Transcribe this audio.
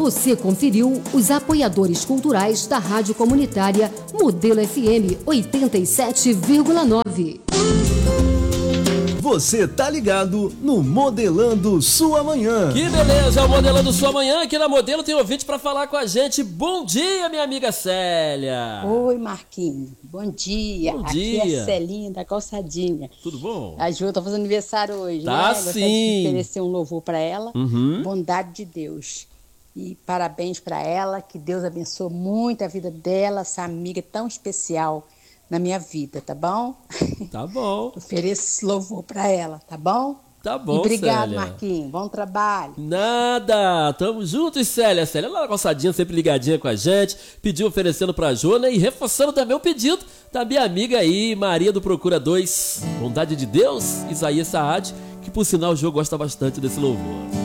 Você conferiu os apoiadores culturais da Rádio Comunitária Modelo FM 87,9. Você tá ligado no Modelando Sua Manhã. Que beleza, o Modelando Sua Manhã. Aqui na Modelo tem ouvinte para falar com a gente. Bom dia, minha amiga Célia. Oi, Marquinhos. Bom dia. Bom Aqui dia. é Celinha da Calçadinha. Tudo bom? A Ju tá fazendo aniversário hoje, Tá, né? Gostaria sim. de oferecer um louvor para ela. Bondade de Deus. E parabéns para ela. Que Deus abençoe muito a vida dela, essa amiga tão especial na minha vida, tá bom? Tá bom. Ofereço esse louvor para ela, tá bom? Tá bom, E obrigado, Célia. Marquinhos. Bom trabalho. Nada, tamo juntos, Célia. Célia lá na calçadinha, sempre ligadinha com a gente. Pediu oferecendo pra Jona e reforçando também o pedido da minha amiga aí, Maria do Procura 2. Bondade de Deus, Isaías Saad, que por sinal o Jô gosta bastante desse louvor.